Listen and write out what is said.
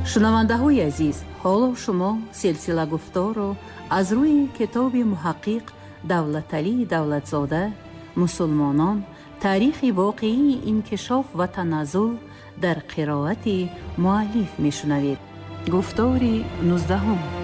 шунавандаҳои азиз, ҳоло шумо силсила гуфторро аз рӯи китоби муҳаққиқ Давлаталии Давлатзода «Мусулмонон. таърихи воқеии инкишоф ва таназзул» дар қироати муаллиф мешунавед. гуфтори 19.